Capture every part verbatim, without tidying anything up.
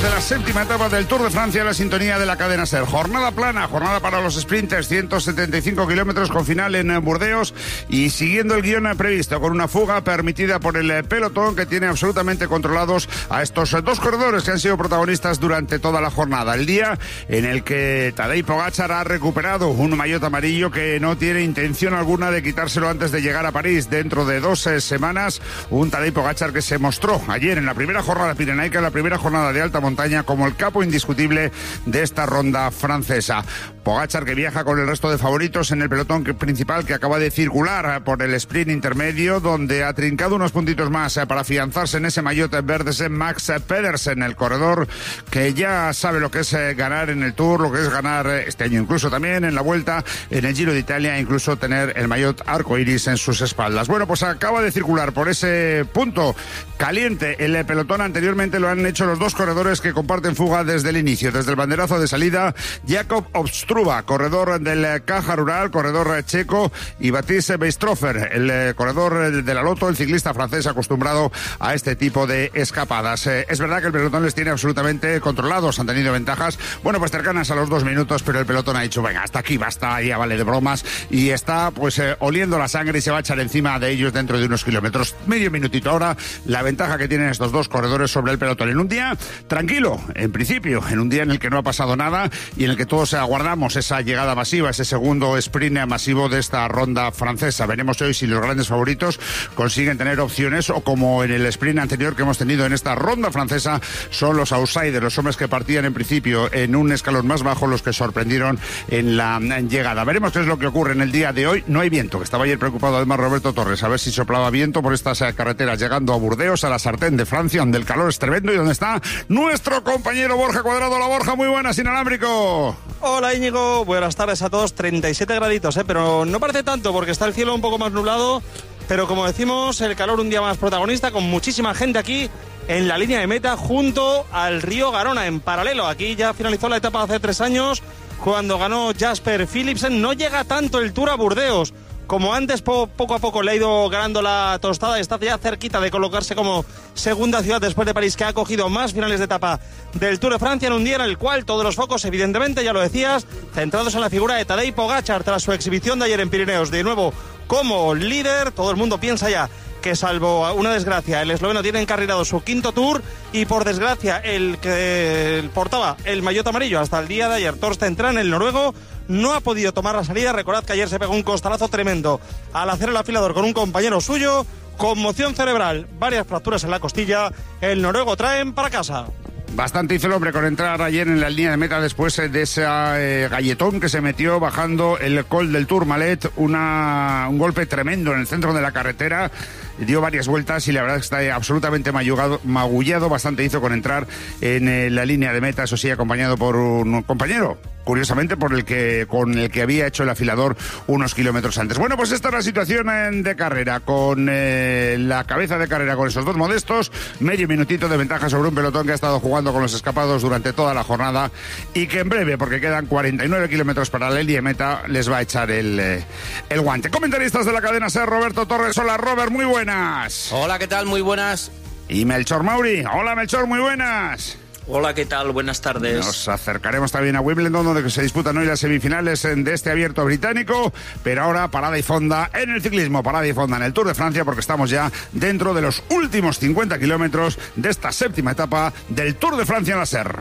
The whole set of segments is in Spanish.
de la séptima etapa del Tour de Francia en la sintonía de la cadena SER. Jornada plana, jornada para los sprinters, ciento setenta y cinco kilómetros con final en Burdeos y siguiendo el guión previsto con una fuga permitida por el pelotón que tiene absolutamente controlados a estos dos corredores que han sido protagonistas durante toda la jornada. El día en el que Tadej Pogačar ha recuperado un maillot amarillo que no tiene intención alguna de quitárselo antes de llegar a París dentro de dos eh, semanas. Un Tadej Pogačar que se mostró ayer en la primera jornada pirenaica, en la primera jornada de alta montaña, como el capo indiscutible de esta ronda francesa. Pogačar que viaja con el resto de favoritos en el pelotón principal que acaba de circular por el sprint intermedio, donde ha trincado unos puntitos más para afianzarse en ese maillot verde Max Pedersen, el corredor que ya sabe lo que es ganar en el Tour, lo que es ganar este año incluso también en la Vuelta, en el Giro de Italia, incluso tener el maillot arcoiris en sus espaldas. Bueno, pues acaba de circular por ese punto caliente el pelotón. Anteriormente lo han hecho los dos corredores que comparten fuga desde el inicio, desde el banderazo de salida: Jakob Obstruva, corredor del Caja Rural, corredor checo, y Baptiste Weistrofer, el corredor de la Lotto, el ciclista francés acostumbrado a este tipo de escapadas. Eh, es verdad que el pelotón les tiene absolutamente controlados, han tenido ventajas, bueno, pues cercanas a los dos minutos, pero el pelotón ha dicho, venga, hasta aquí basta, ya vale de bromas, y está pues eh, oliendo la sangre y se va a echar encima de ellos dentro de unos kilómetros. Medio minutito ahora, la ventaja que tienen estos dos corredores sobre el pelotón, en un día tranquilo, en principio, en un día en el que no ha pasado nada y en el que todos aguardamos esa llegada masiva, ese segundo sprint masivo de esta ronda francesa. Veremos hoy si los grandes favoritos consiguen tener opciones o, como en el sprint anterior que hemos tenido en esta ronda francesa, son los outsiders, los hombres que partían en principio en un escalón más bajo, los que sorprendieron en la llegada. Veremos qué es lo que ocurre en el día de hoy. No hay viento, que estaba ayer preocupado además Roberto Torres, a ver si soplaba viento por estas carreteras llegando a Burdeos, a la sartén de Francia, donde el calor es tremendo y donde está nuestro compañero Borja Cuadrado. La Borja, muy buenas, inalámbrico. Hola Íñigo, buenas tardes a todos. treinta y siete graditos, ¿eh? Pero no parece tanto porque está el cielo un poco más nublado, pero como decimos, el calor un día más protagonista, con muchísima gente aquí en la línea de meta junto al río Garona, en paralelo. Aquí ya finalizó la etapa hace tres años cuando ganó Jasper Philipsen. No llega tanto el Tour a Burdeos como antes, po- poco a poco le ha ido ganando la tostada, está ya cerquita de colocarse como segunda ciudad después de París, que ha cogido más finales de etapa del Tour de Francia, en un día en el cual todos los focos, evidentemente, ya lo decías, centrados en la figura de Tadej Pogačar tras su exhibición de ayer en Pirineos, de nuevo como líder. Todo el mundo piensa ya que, salvo una desgracia, el esloveno tiene encarrilado su quinto Tour, y por desgracia el que portaba el maillot amarillo hasta el día de ayer, Torsten Tran, el noruego, no ha podido tomar la salida. Recordad que ayer se pegó un costalazo tremendo al hacer el afilador con un compañero suyo, conmoción cerebral, varias fracturas en la costilla, el noruego traen para casa. Bastante hizo el hombre con entrar ayer en la línea de meta después de ese eh, galletón que se metió bajando el Col del Tourmalet, una, un golpe tremendo en el centro de la carretera, dio varias vueltas y la verdad es que está absolutamente mayugado, magullado, bastante hizo con entrar en eh, la línea de meta, eso sí, acompañado por un compañero, curiosamente por el que con el que había hecho el afilador unos kilómetros antes. Bueno, pues esta es la situación en, de carrera, con eh, la cabeza de carrera con esos dos modestos, medio minutito de ventaja sobre un pelotón que ha estado jugando con los escapados durante toda la jornada y que en breve, porque quedan cuarenta y nueve kilómetros para la línea de meta, les va a echar el, eh, el guante. Comentaristas de la cadena SER, Roberto Torres. Hola Robert, muy buenas. Hola, ¿qué tal? Muy buenas. Y Melchor Mauri. Hola Melchor, muy buenas. Hola, ¿qué tal? Buenas tardes. Nos acercaremos también a Wimbledon, donde se disputan hoy las semifinales de este abierto británico, pero ahora parada y fonda en el ciclismo, parada y fonda en el Tour de Francia, porque estamos ya dentro de los últimos cincuenta kilómetros de esta séptima etapa del Tour de Francia en la SER.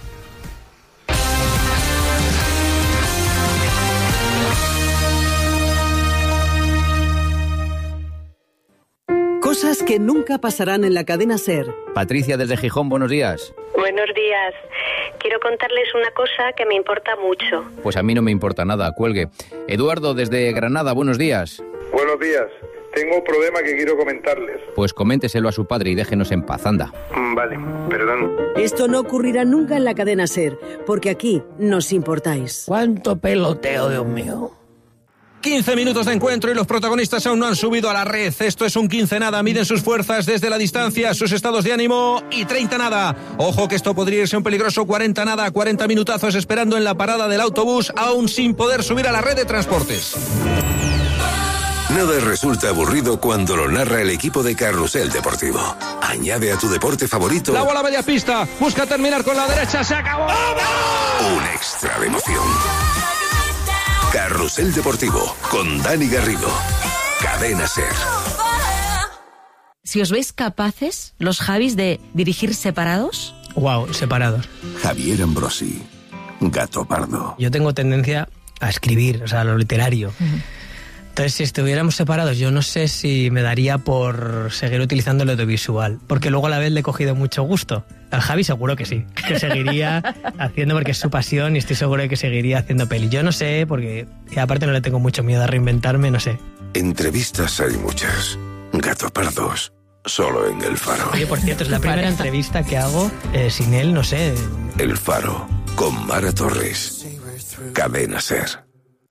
Cosas que nunca pasarán en la cadena SER. Patricia desde Gijón, buenos días. Buenos días. Quiero contarles una cosa que me importa mucho. Pues a mí no me importa nada, cuelgue. Eduardo desde Granada, buenos días. Buenos días. Tengo un problema que quiero comentarles. Pues coménteselo a su padre y déjenos en paz, anda. Vale, perdón. Esto no ocurrirá nunca en la cadena SER, porque aquí nos importáis. ¡Cuánto peloteo, Dios mío! quince minutos de encuentro y los protagonistas aún no han subido a la red. Esto es un quince nada. Miden sus fuerzas desde la distancia, sus estados de ánimo, y treinta nada. Ojo que esto podría irse un peligroso cuarenta nada. cuarenta minutazos esperando en la parada del autobús, aún sin poder subir a la red de transportes. Nada resulta aburrido cuando lo narra el equipo de Carrusel Deportivo. Añade a tu deporte favorito la bola media pista, busca terminar con la derecha, se acabó. Un extra de emoción. Carrusel Deportivo con Dani Garrido. Cadena SER. Si os veis capaces, los Javis, de dirigir separados. Wow, separados. Javier Ambrosi, Gato Pardo. Yo tengo tendencia a escribir, o sea, a lo literario. Uh-huh. Entonces, si estuviéramos separados, yo no sé si me daría por seguir utilizando el audiovisual, porque luego a la vez le he cogido mucho gusto. Al Javi seguro que sí, que seguiría haciendo, porque es su pasión, y estoy seguro de que seguiría haciendo peli. Yo no sé, porque y aparte no le tengo mucho miedo a reinventarme, no sé. Entrevistas hay muchas. Gato Pardos, solo en El Faro. Oye, por cierto, es la primera entrevista que hago eh, sin él, no sé. El Faro, con Mara Torres. Cadena SER.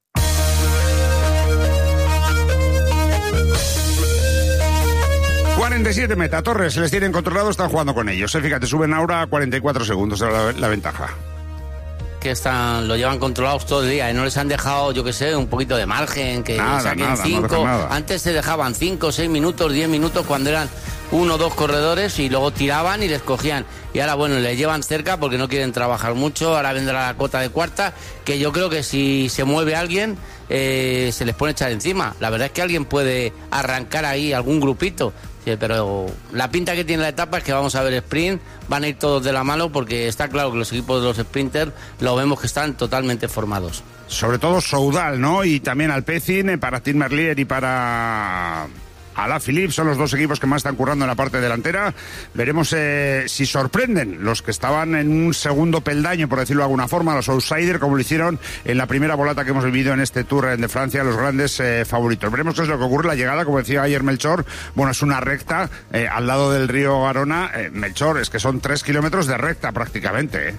cuarenta y siete meta, Torres les tienen controlados, están jugando con ellos. Eh, fíjate, suben ahora a cuarenta y cuatro segundos la, la ventaja. Que están, lo llevan controlados todo el día y no les han dejado, yo qué sé, un poquito de margen, que nada, saquen nada, cinco. No antes se dejaban cinco, seis minutos, diez minutos cuando eran uno o dos corredores y luego tiraban y les cogían. Y ahora, bueno, les llevan cerca porque no quieren trabajar mucho. Ahora vendrá la cota de cuarta, que yo creo que si se mueve alguien, eh, se les pone echar encima. La verdad es que alguien puede arrancar ahí algún grupito. Sí, pero la pinta que tiene la etapa es que vamos a ver sprint, van a ir todos de la mano porque está claro que los equipos de los sprinters lo vemos que están totalmente formados. Sobre todo Soudal, ¿no? Y también Alpecin, para Tim Merlier y para Alaphilippe, son los dos equipos que más están currando en la parte delantera. Veremos eh, si sorprenden los que estaban en un segundo peldaño, por decirlo de alguna forma, los outsiders, como lo hicieron en la primera volata que hemos vivido en este Tour de Francia, los grandes eh, favoritos. Veremos qué es lo que ocurre. La llegada, como decía ayer Melchor, bueno, es una recta eh, al lado del río Garona. Eh, Melchor, es que son tres kilómetros de recta prácticamente, ¿eh?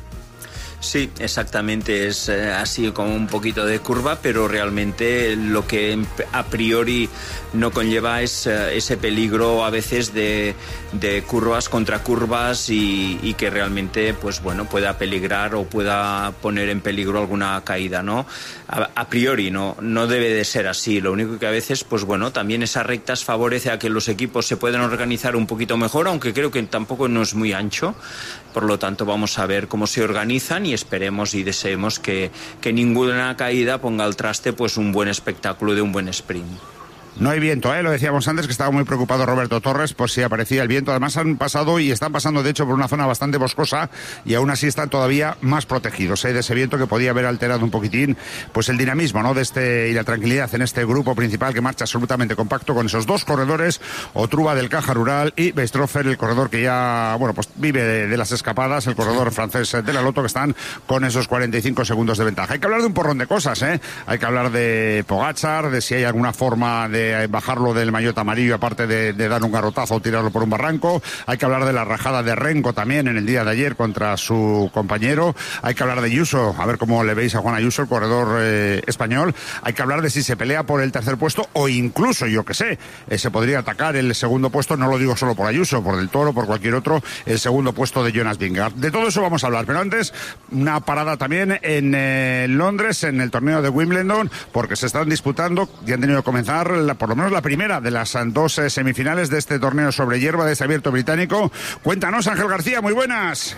Sí, exactamente, es eh, así como un poquito de curva, pero realmente lo que a priori no conlleva es eh, ese peligro a veces de, de curvas contra curvas y, y que realmente, pues bueno, pueda peligrar o pueda poner en peligro alguna caída, ¿no? A, a priori no, no debe de ser así. Lo único que a veces, pues bueno, también esas rectas favorece a que los equipos se puedan organizar un poquito mejor, aunque creo que tampoco no es muy ancho. Por lo tanto, vamos a ver cómo se organizan y esperemos y deseemos que, que ninguna caída ponga al traste pues un buen espectáculo de un buen sprint. No hay viento, ¿eh? Lo decíamos antes, que estaba muy preocupado Roberto Torres por si aparecía el viento. Además han pasado y están pasando, de hecho, por una zona bastante boscosa y aún así están todavía más protegidos, ¿eh? De ese viento que podía haber alterado un poquitín pues el dinamismo, ¿no? De este y la tranquilidad en este grupo principal que marcha absolutamente compacto con esos dos corredores, Otruba del Caja Rural y Beistroffer, el corredor que ya, bueno, pues vive de, de las escapadas, el corredor francés de la Lotto, que están con esos cuarenta y cinco segundos de ventaja. Hay que hablar de un porrón de cosas, ¿eh? Hay que hablar de Pogačar, de si hay alguna forma de bajarlo del maillot amarillo, aparte de, de dar un garrotazo o tirarlo por un barranco. Hay que hablar de la rajada de Renko también en el día de ayer contra su compañero. Hay que hablar de Ayuso, a ver cómo le veis a Juan Ayuso, el corredor eh, español. Hay que hablar de si se pelea por el tercer puesto o incluso, yo que sé, eh, se podría atacar el segundo puesto, no lo digo solo por Ayuso, por Del Toro, por cualquier otro, el segundo puesto de Jonas Vingegaard. De todo eso vamos a hablar, pero antes una parada también en eh, Londres, en el torneo de Wimbledon, porque se están disputando, ya han tenido que comenzar la, por lo menos la primera de las dos eh, semifinales de este torneo sobre hierba de este abierto británico. Cuéntanos, Ángel García, muy buenas.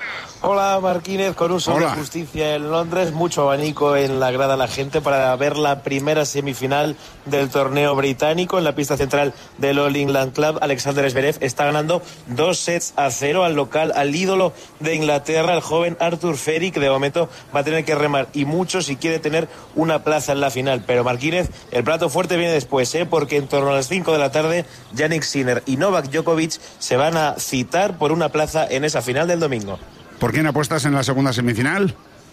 Hola Marquínez, con un sol de justicia en Londres, mucho abanico en la grada la gente para ver la primera semifinal del torneo británico. En la pista central del All England Club, Alexander Zverev está ganando dos sets a cero al local, al ídolo de Inglaterra, el joven Arthur Ferry, que de momento va a tener que remar y mucho si quiere tener una plaza en la final. Pero Marquínez, el plato fuerte viene después, ¿eh? Porque en torno a las cinco de la tarde, Jannik Sinner y Novak Djokovic se van a citar por una plaza en esa final del domingo. ¿Por quién apuestas en la segunda semifinal?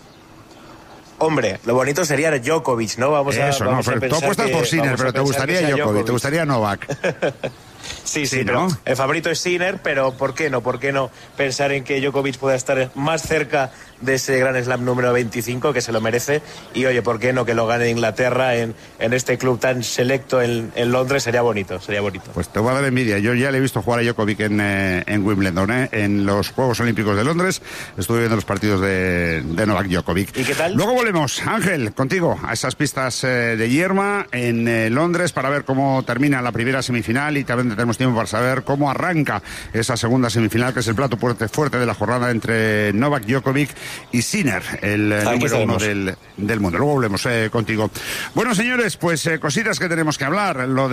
Hombre, lo bonito sería Djokovic, ¿no? Vamos a, Eso, vamos no, a pero tú apuestas por Sinner, pero te gustaría Djokovic, te gustaría Novak. Sí, sí, Sí, pero ¿no? el favorito es Sinner, pero ¿por qué no? ¿Por qué no pensar en que Djokovic pueda estar más cerca de ese Gran Slam número veinticinco, que se lo merece? Y oye, ¿por qué no que lo gane Inglaterra en, en este club tan selecto en, en Londres? Sería bonito, sería bonito. Pues te voy a dar envidia. Yo ya le he visto jugar a Djokovic en, eh, en Wimbledon, ¿eh? En los Juegos Olímpicos de Londres. Estuve viendo los partidos de, de Novak Djokovic. ¿Y qué tal? Luego volvemos, Ángel, contigo, a esas pistas eh, de hierba en eh, Londres para ver cómo termina la primera semifinal, y también tenemos tiempo para saber cómo arranca esa segunda semifinal, que es el plato fuerte, fuerte de la jornada entre Novak Djokovic y Sinner, el eh, número uno del, del mundo. Luego volvemos eh, contigo. Bueno, señores, pues eh, cositas que tenemos que hablar. Lo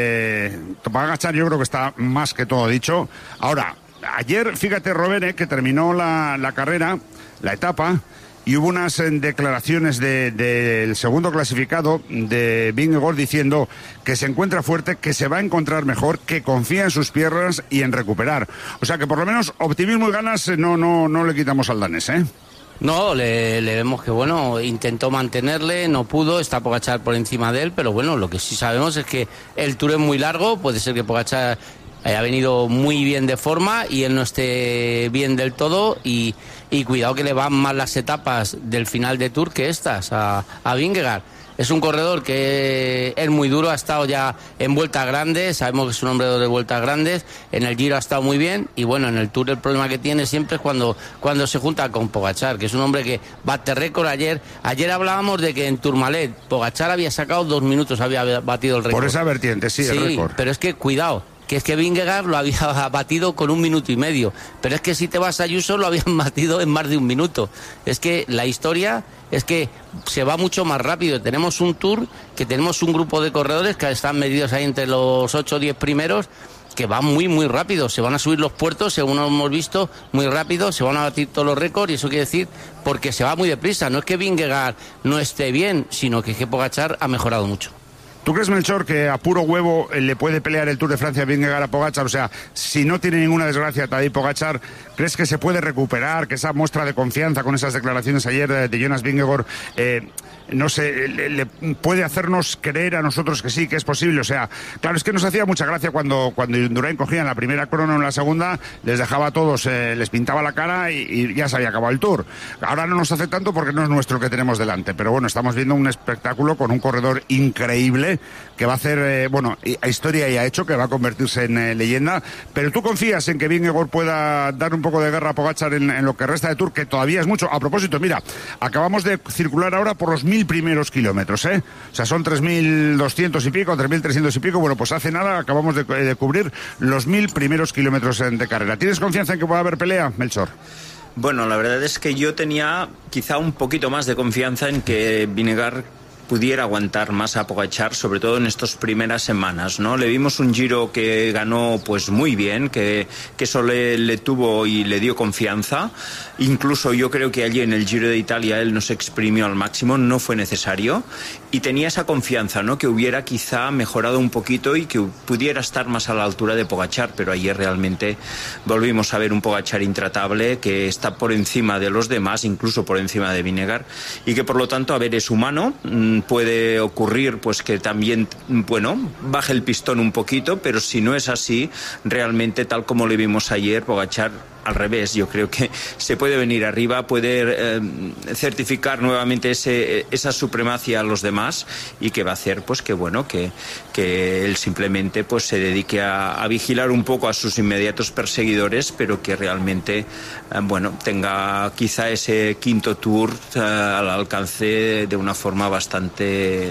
de Pogačar yo creo que está más que todo dicho. Ahora, ayer, fíjate, Robert, eh, que terminó la, la carrera, la etapa, y hubo unas eh, declaraciones del de, de segundo clasificado, de Vingegaard, diciendo que se encuentra fuerte, que se va a encontrar mejor, que confía en sus piernas y en recuperar. O sea que por lo menos optimismo y ganas eh, no, no, no le quitamos al danés, ¿eh? No, le, le vemos que, bueno, intentó mantenerle, no pudo, está Pogačar por encima de él, pero bueno, lo que sí sabemos es que el Tour es muy largo, puede ser que Pogačar haya venido muy bien de forma y él no esté bien del todo, y, y cuidado que le van más las etapas del final de Tour que estas a, a Vingegaard. Es un corredor que es muy duro, ha estado ya en vueltas grandes, sabemos que es un hombre de vueltas grandes, en el Giro ha estado muy bien, y bueno, en el Tour el problema que tiene siempre es cuando, cuando se junta con Pogačar, que es un hombre que bate récord. Ayer ayer hablábamos de que en Tourmalet Pogačar había sacado dos minutos, había batido el récord. Por esa vertiente, sí, el récord. Pero es que cuidado, que es que Vingegaard lo había batido con un minuto y medio, pero es que si te vas a Ayuso lo habían batido en más de un minuto. Es que la historia es que se va mucho más rápido. Tenemos un Tour, que tenemos un grupo de corredores que están medidos ahí entre los ocho o diez primeros, que van muy muy rápido, se van a subir los puertos, según hemos visto, muy rápido, se van a batir todos los récords, y eso quiere decir porque se va muy deprisa. No es que Vingegaard no esté bien, sino que, que Pogačar ha mejorado mucho. ¿Tú crees, Melchor, que a puro huevo le puede pelear el Tour de Francia a Vingegaard a Pogačar? O sea, si no tiene ninguna desgracia Tadej Pogačar, ¿crees que se puede recuperar, que esa muestra de confianza con esas declaraciones ayer de, de Jonas Vingegaard, eh, no sé, le, le puede hacernos creer a nosotros que sí, que es posible? O sea, claro, es que nos hacía mucha gracia cuando, cuando Indurain cogía en la primera crono o en la segunda, les dejaba a todos, eh, les pintaba la cara y, y ya se había acabado el Tour. Ahora no nos hace tanto porque no es nuestro el que tenemos delante, pero bueno, estamos viendo un espectáculo con un corredor increíble, que va a hacer, eh, bueno, a historia y ha hecho, que va a convertirse en eh, leyenda. Pero tú confías en que Vingegaard pueda dar un poco de guerra a Pogačar en, en lo que resta de Tour, que todavía es mucho. A propósito, mira, acabamos de circular ahora por los mil primeros kilómetros, ¿eh? O sea, son tres mil doscientos y pico, tres mil trescientos y pico. Bueno, pues hace nada acabamos de, de cubrir los mil primeros kilómetros de carrera. ¿Tienes confianza en que pueda haber pelea, Melchor? Bueno, la verdad es que yo tenía quizá un poquito más de confianza en que Vingegaard pudiera aguantar más a Pogačar, sobre todo en estas primeras semanas, ¿no? Le vimos un Giro que ganó pues muy bien, que, que eso le, le tuvo y le dio confianza. Incluso yo creo que allí en el Giro de Italia él no se exprimió al máximo, no fue necesario, y tenía esa confianza, ¿no? Que hubiera quizá mejorado un poquito y que pudiera estar más a la altura de Pogačar, pero ayer realmente volvimos a ver un Pogačar intratable, que está por encima de los demás, incluso por encima de Vingegaard, y que por lo tanto, a ver, es humano. Puede ocurrir pues que también, bueno, baje el pistón un poquito, pero si no es así, realmente tal como le vimos ayer, Pogačar al revés, yo creo que se puede venir arriba, puede eh, certificar nuevamente ese, esa supremacia a los demás, y que va a hacer pues que bueno, que, que él simplemente pues se dedique a, a vigilar un poco a sus inmediatos perseguidores, pero que realmente eh, bueno, tenga quizá ese quinto Tour eh, al alcance de una forma bastante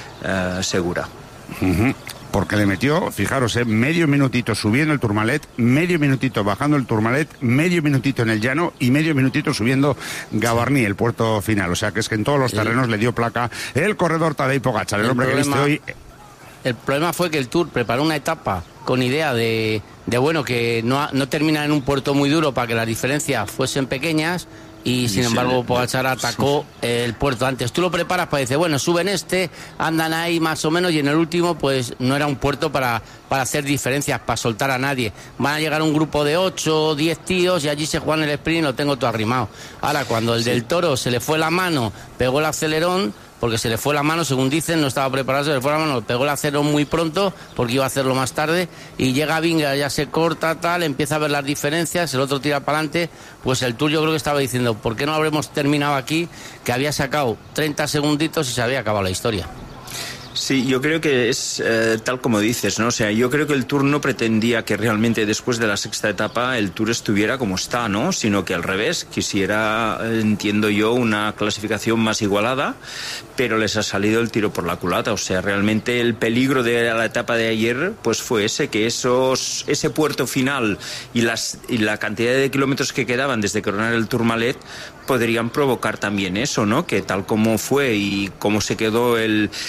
eh, segura. Uh-huh. Porque le metió, fijaros, eh, medio minutito subiendo el Tourmalet, medio minutito bajando el Tourmalet, medio minutito en el llano y medio minutito subiendo Gavarnie, el puerto final. O sea que es que en todos los terrenos sí le dio placa el corredor Tadej Pogačar, el, el hombre problema, que viste hoy. El problema fue que el Tour preparó una etapa con idea de, de bueno, que no, no terminar en un puerto muy duro para que las diferencias fuesen pequeñas. Y sin embargo Pogačar atacó el puerto antes. Tú lo preparas para decir, bueno, suben este, andan ahí más o menos, y en el último pues no era un puerto para, para hacer diferencias, para soltar a nadie. Van a llegar un grupo de ocho o diez tíos y allí se juegan el sprint y lo tengo todo arrimado. Ahora, cuando el sí. del Toro se le fue la mano, pegó el acelerón, porque se le fue la mano, según dicen, no estaba preparado, se le fue la mano, pegó el acelerón muy pronto, porque iba a hacerlo más tarde, y llega Vingegaard, ya se corta, tal, empieza a ver las diferencias, el otro tira para adelante, pues el Tour yo creo que estaba diciendo, ¿por qué no habremos terminado aquí? Que había sacado treinta segunditos y se había acabado la historia. Sí, yo creo que es eh, tal como dices, ¿no? O sea, yo creo que el Tour no pretendía que realmente después de la sexta etapa el Tour estuviera como está, ¿no? Sino que al revés, quisiera, entiendo yo, una clasificación más igualada, pero les ha salido el tiro por la culata. O sea, realmente el peligro de la etapa de ayer pues fue ese, que esos ese puerto final y, las, y la cantidad de kilómetros que quedaban desde coronar el Tourmalet podrían provocar también eso, ¿no? Que tal como fue y como se quedó el,